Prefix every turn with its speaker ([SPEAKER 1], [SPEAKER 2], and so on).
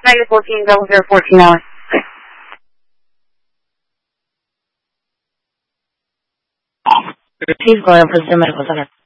[SPEAKER 1] negative 14, 0014 hours.
[SPEAKER 2] Please go ahead for the medical center.